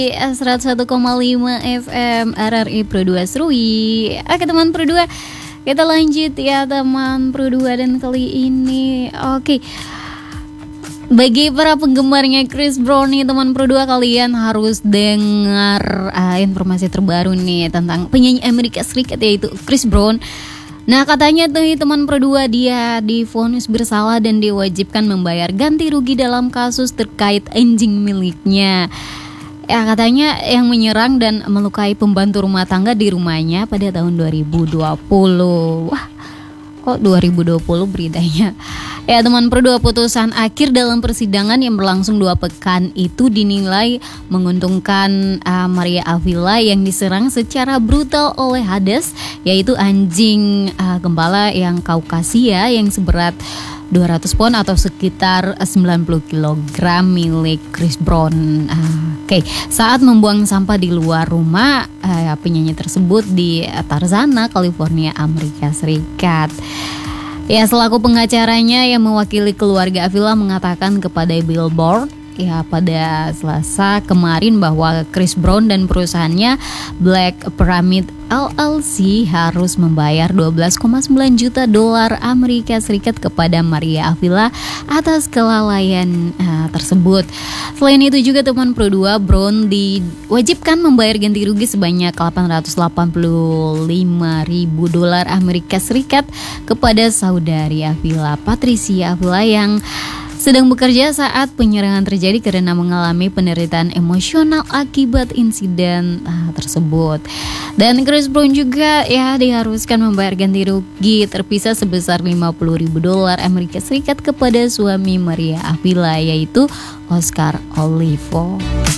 101,5 FM RRI Pro 2 Serui. Oke teman Pro 2, kita lanjut ya teman Pro 2. Dan kali ini bagi para penggemarnya Chris Brown nih teman Pro 2, kalian harus dengar informasi terbaru nih tentang penyanyi Amerika Serikat yaitu Chris Brown. Nah katanya tuh teman Pro 2, dia divonis bersalah dan diwajibkan membayar ganti rugi dalam kasus terkait anjing miliknya. Ya katanya yang menyerang dan melukai pembantu rumah tangga di rumahnya pada tahun 2020. Wah, kok 2020 beritanya? Ya teman Pro 2, putusan akhir dalam persidangan yang berlangsung 2 pekan itu dinilai menguntungkan Maria Avila yang diserang secara brutal oleh Hades, yaitu anjing gembala yang Kaukasia yang seberat 200 pon atau sekitar 90 kg milik Chris Brown. Saat membuang sampah di luar rumah penyanyi tersebut di Tarzana, California, Amerika Serikat. Ya, selaku pengacaranya yang mewakili keluarga Avila mengatakan kepada Billboard pada Selasa kemarin bahwa Chris Brown dan perusahaannya Black Pyramid LLC harus membayar 12,9 juta dolar Amerika Serikat kepada Maria Avila atas kelalaian tersebut. Selain itu juga teman Pro 2, Brown diwajibkan membayar ganti rugi sebanyak 885.000 dolar Amerika Serikat kepada saudari Avila, Patricia Avila, yang sedang bekerja saat penyerangan terjadi karena mengalami penderitaan emosional akibat insiden tersebut. Dan Chris Brown juga diharuskan membayar ganti rugi terpisah sebesar 50.000 dolar Amerika Serikat kepada suami Maria Avila, yaitu Oscar Olivo.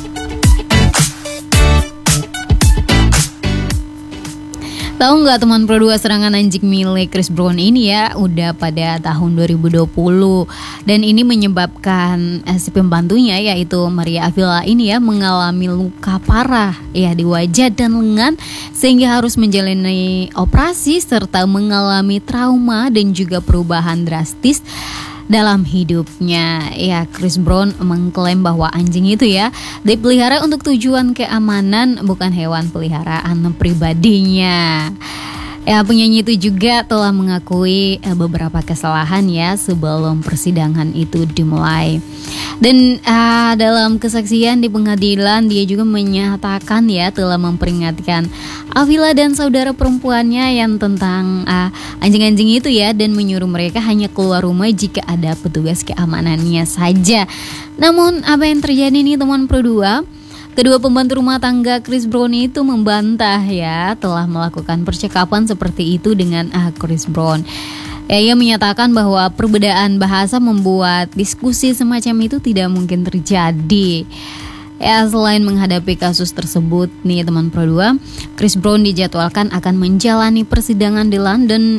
Tahu nggak teman Pro 2, serangan anjing milik Chris Brown ini udah pada tahun 2020, dan ini menyebabkan si pembantunya yaitu Maria Avila ini mengalami luka parah di wajah dan lengan sehingga harus menjalani operasi serta mengalami trauma dan juga perubahan drastis dalam hidupnya. Chris Brown mengklaim bahwa anjing itu dipelihara untuk tujuan keamanan, bukan hewan peliharaan pribadinya. Penyanyi itu juga telah mengakui beberapa kesalahan sebelum persidangan itu dimulai. Dan dalam kesaksian di pengadilan, dia juga menyatakan telah memperingatkan Avila dan saudara perempuannya yang tentang anjing-anjing itu dan menyuruh mereka hanya keluar rumah jika ada petugas keamanannya saja. Namun apa yang terjadi nih teman Pro 2? Kedua pembantu rumah tangga Chris Brown itu membantah telah melakukan percakapan seperti itu dengan Chris Brown. Ia menyatakan bahwa perbedaan bahasa membuat diskusi semacam itu tidak mungkin terjadi. Selain menghadapi kasus tersebut nih teman Pro 2, Chris Brown dijadwalkan akan menjalani persidangan di London